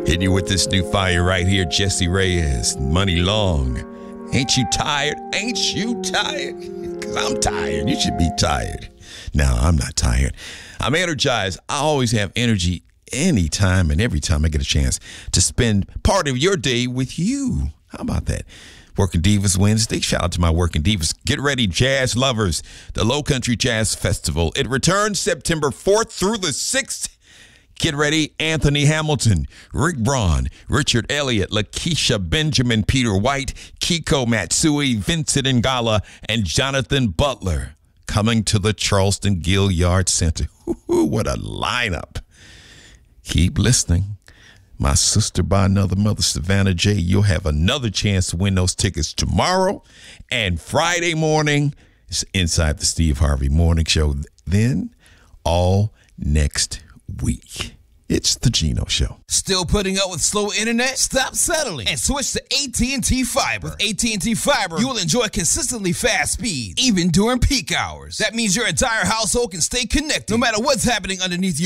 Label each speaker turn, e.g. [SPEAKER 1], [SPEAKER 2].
[SPEAKER 1] Hitting you with this new fire right here, Jesse Reyes, Money Long. Ain't you tired? Ain't you tired? Because I'm tired. You should be tired. No, I'm not tired. I'm energized. I always have energy anytime and every time I get a chance to spend part of your day with you. How about that? Working Divas Wednesday. Shout out to my Working Divas. Get ready, jazz lovers. The Low Country Jazz Festival. It returns September 4th through the 6th. Get ready, Anthony Hamilton, Rick Braun, Richard Elliott, Lakeisha Benjamin, Peter White, Kiko Matsui, Vincent Ingala, and Jonathan Butler coming to the Charleston Gilliard Center. What a lineup. Keep listening. My sister by another mother, Savannah J. You'll have another chance to win those tickets tomorrow and Friday morning. It's inside the Steve Harvey Morning Show. Then all next week. It's the Gino Show.
[SPEAKER 2] Still putting up with slow internet? Stop settling and switch to AT&T Fiber. With AT&T Fiber, you will enjoy consistently fast speeds, even during peak hours. That means your entire household can stay connected, no matter what's happening underneath your